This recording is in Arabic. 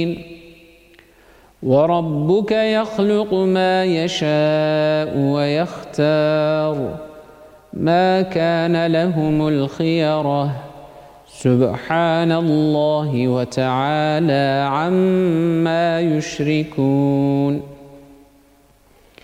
وربك يخلق ما يشاء ويختار ما كان لهم الخيرة سبحان الله وتعالى عما يشركون